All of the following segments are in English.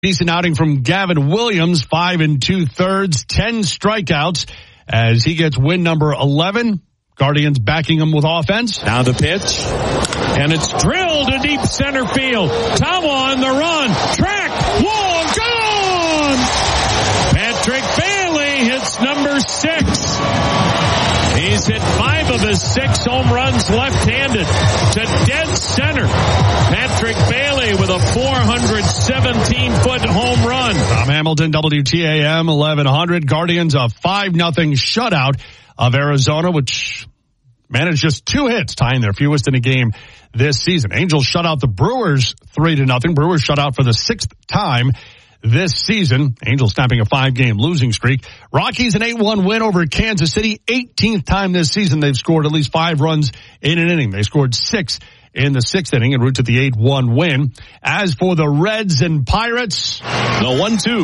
Decent outing from Gavin Williams, 5 2/3, 10 strikeouts as he gets win number 11. Guardians backing him with offense. Now the pitch, and it's drilled to deep center field. Tawa on the run, track, wall, gone! Patrick Bailey hits number 6. He's hit 5 of his 6 home runs left-handed to dead center. Patrick Bailey with a 417-foot home run. Tom Hamilton, WTAM 1100. Guardians a 5-0 shutout of Arizona, which managed just 2 hits, tying their fewest in a game this season. Angels shut out the Brewers 3-0. Brewers shut out for the 6th time this season. Angels snapping a 5-game losing streak. Rockies an 8-1 win over Kansas City. 18th time this season they've scored at least 5 runs in an inning. They scored 6 in the 6th inning en route to the 8-1 win. As for the Reds and Pirates, the 1-2.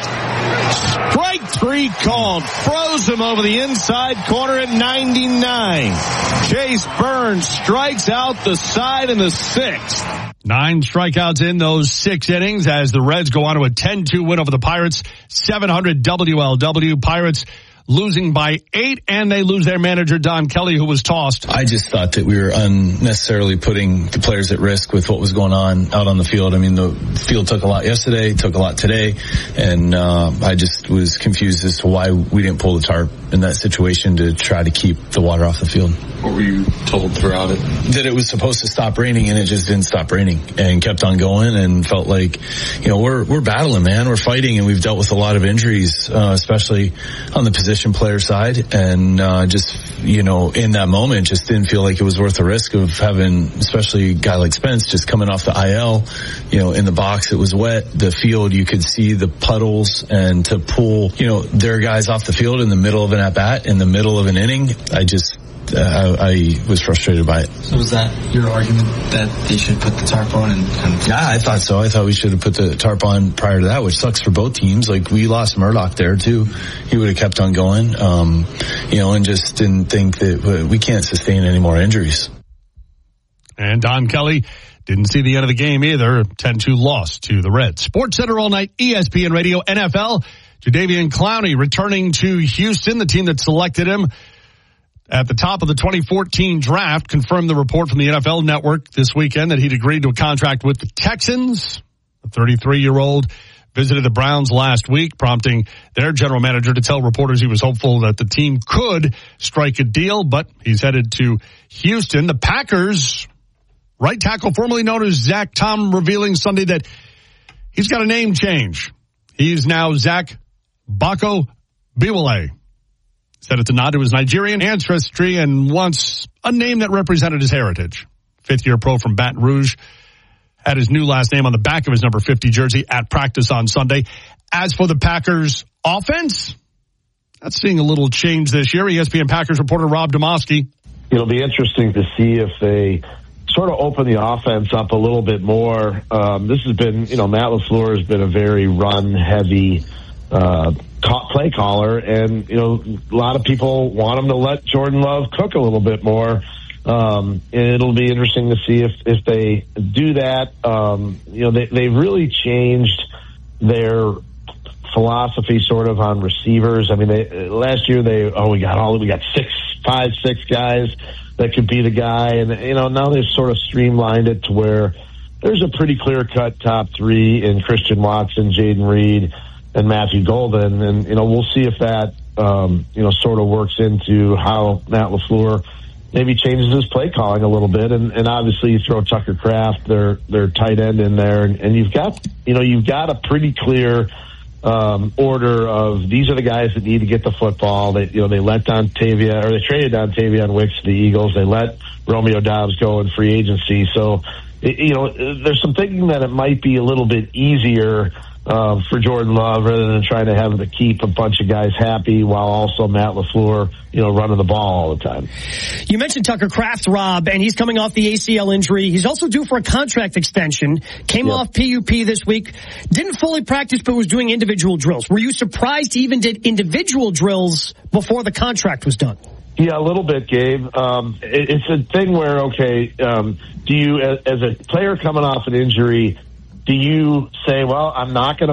Strike 3 called. Froze him over the inside corner at 99. Chase Burns strikes out the side in the 6th. 9 strikeouts in those 6 innings as the Reds go on to a 10-2 win over the Pirates. 700 WLW. Pirates losing by 8, and they lose their manager, Don Kelly, who was tossed. I just thought that we were unnecessarily putting the players at risk with what was going on out on the field. I mean, the field took a lot yesterday, took a lot today, and I just was confused as to why we didn't pull the tarp in that situation to try to keep the water off the field. What were you told throughout it? That it was supposed to stop raining, and it just didn't stop raining and kept on going, and felt like, you know, we're battling, man. We're fighting, and we've dealt with a lot of injuries, especially on the position player side, and just, you know, in that moment just didn't feel like it was worth the risk of having, especially a guy like Spence just coming off the IL, you know, in the box. It was wet, the field, you could see the puddles, and to pull, you know, their guys off the field in the middle of an at-bat, in the middle of an inning, I was frustrated by it. So was that your argument that they should put the tarp on? Yeah, I thought so. I thought we should have put the tarp on prior to that, which sucks for both teams. Like, we lost Murdoch there too. He would have kept on going, you know, and just didn't think that we can't sustain any more injuries. And Don Kelly didn't see the end of the game either. 10-2 loss to the Reds. Sports Center all night, ESPN Radio, NFL. Jadeveon Clowney returning to Houston, the team that selected him at the top of the 2014 draft, confirmed the report from the NFL Network this weekend that he'd agreed to a contract with the Texans. The 33-year-old visited the Browns last week, prompting their general manager to tell reporters he was hopeful that the team could strike a deal, but he's headed to Houston. The Packers, right tackle formerly known as Zach Tom, revealing Sunday that he's got a name change. He's now Zach Bako Biwale. Said it's a nod to his Nigerian ancestry and once a name that represented his heritage. 5th-year pro from Baton Rouge had his new last name on the back of his number 50 jersey at practice on Sunday. As for the Packers offense, that's seeing a little change this year. ESPN Packers reporter Rob Demovsky. It'll be interesting to see if they sort of open the offense up a little bit more. This has been, you know, Matt LaFleur has been a very run-heavy play caller, and, you know, a lot of people want him to let Jordan Love cook a little bit more. And it'll be interesting to see if they do that. You know, they've really changed their philosophy sort of on receivers. I mean, last year we got 5, 6 guys that could be the guy, and, you know, now they've sort of streamlined it to where there's a pretty clear-cut top 3 in Christian Watson, Jaden Reed, and Matthew Golden, and, you know, we'll see if that, you know, sort of works into how Matt LaFleur maybe changes his play calling a little bit, and obviously you throw Tucker Kraft, their tight end, in there, and you've got a pretty clear order of these are the guys that need to get the football. They let Dontavia, or they traded Dontavia Wicks to the Eagles. They let Romeo Doubs go in free agency. So, you know, there's some thinking that it might be a little bit easier for Jordan Love rather than trying to have to keep a bunch of guys happy while also Matt LaFleur, you know, running the ball all the time. You mentioned Tucker Kraft, Rob, and he's coming off the ACL injury. He's also due for a contract extension. Came off PUP this week. Didn't fully practice, but was doing individual drills. Were you surprised he even did individual drills before the contract was done? Yeah, a little bit, Gabe. It's a thing where, okay, do you, as a player coming off an injury, do you say, well, I'm not going to